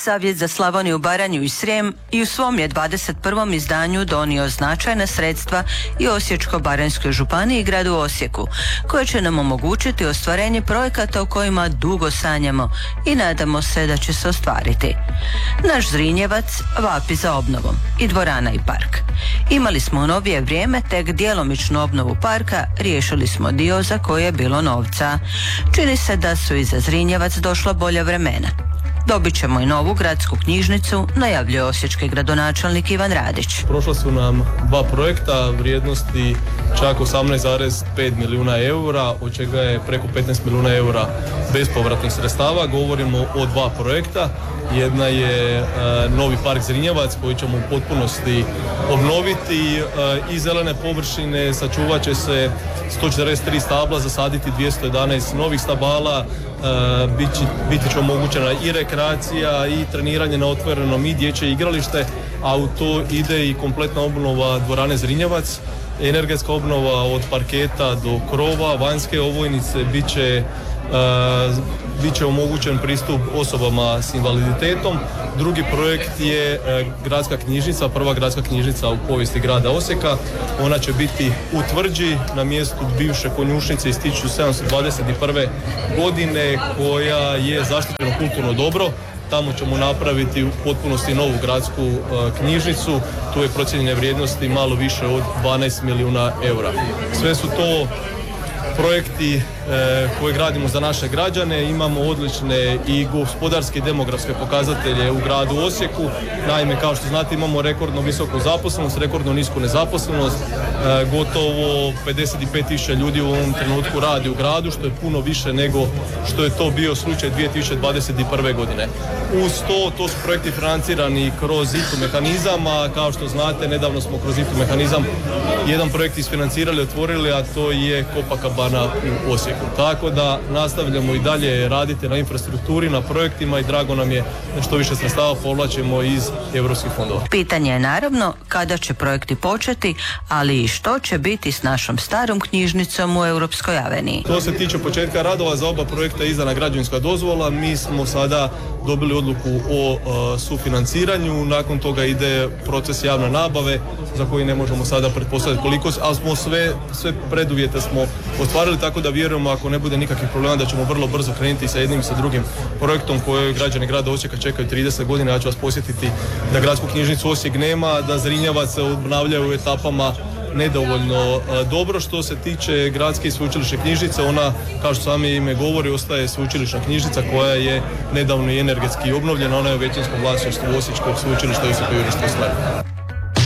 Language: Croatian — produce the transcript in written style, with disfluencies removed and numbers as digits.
Savjet za Slavoniju, Baranju i Srijem i u svom je 21. izdanju donio značajna sredstva i Osječko-baranjskoj županiji i gradu Osijeku, koje će nam omogućiti ostvarenje projekata o kojima dugo sanjamo i nadamo se da će se ostvariti. Naš Zrinjevac vapi za obnovom, i dvorana i park. Imali smo u novije vrijeme tek djelomičnu obnovu parka, riješili smo dio za koje je bilo novca. Čini se da su i za Zrinjevac došla bolja vremena. Dobit ćemo i novu gradsku knjižnicu, najavljuje osječki gradonačelnik Ivan Radić. Prošla su nam dva projekta vrijednosti čak 18,5 milijuna eura, od čega je preko 15 milijuna eura bespovratnih sredstava. Govorimo o dva projekta. Jedna je novi park Zrinjevac koji ćemo u potpunosti obnoviti i zelene površine, sačuvat će se 143 stabla, zasaditi 211 novih stabala, biti će omogućena i rekreacija i treniranje na otvorenom i dječje igralište, a u to ide i kompletna obnova dvorane Zrinjevac, energetska obnova od parketa do krova, vanjske ovojnice, bit će omogućen pristup osobama s invaliditetom. Drugi projekt je gradska knjižnica, prva gradska knjižnica u povijesti grada Osijeka. Ona će biti u Tvrđi na mjestu bivše konjušnice iz 1721. godine koja je zaštićeno kulturno dobro. Tamo ćemo napraviti u potpunosti novu gradsku knjižnicu. Tu je procijenjene vrijednosti malo više od 12 milijuna eura. Sve su to projekti koje gradimo za naše građane. Imamo odlične i gospodarske i demografske pokazatelje u gradu Osijeku. Naime, kao što znate, imamo rekordno visoku zaposlenost, rekordno nisku nezaposlenost. Gotovo 55.000 ljudi u ovom trenutku radi u gradu, što je puno više nego što je to bio slučaj 2021. godine. Uz to su projekti financirani kroz ITU mehanizama. Kao što znate, nedavno smo kroz ITU mehanizam jedan projekt isfinancirali, otvorili, a to je Copacabana u Osijeku. Tako da nastavljamo i dalje raditi na infrastrukturi, na projektima i drago nam je da što više sredstava povlačimo iz europskih fondova. Pitanje je naravno kada će projekti početi, ali i što će biti s našom starom knjižnicom u Europskoj aveniji. To se tiče početka radova, za oba projekta izdana građevinska dozvola. Mi smo sada dobili odluku o sufinanciranju, nakon toga ide proces javne nabave za koji ne možemo sada pretpostaviti koliko, ali smo sve preduvjete smo ostvarili, tako da vjerujemo ako ne bude nikakvih problema da ćemo vrlo brzo krenuti sa jednim i sa drugim projektom koji građani grada Osijeka čekaju 30 godina. Ja ću vas posjetiti da gradsku knjižnicu Osijek nema, da Zrinjevac se obnavljaju u etapama nedovoljno dobro. Što se tiče gradske i sveučilišne knjižnice, ona, kao što sami ime govori, ostaje sveučilišna knjižnica koja je nedavno i energetski obnovljena. Ona je u većinskom vlasništvu Osječkog sveučilišta Josipa Jurja Strossmayera.